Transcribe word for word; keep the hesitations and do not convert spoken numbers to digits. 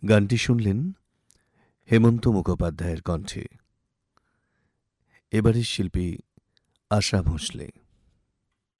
গানটি শুনলেন হেমন্ত মুখোপাধ্যায়ের কণ্ঠে। এবারের শিল্পী আশা ভোঁসলে।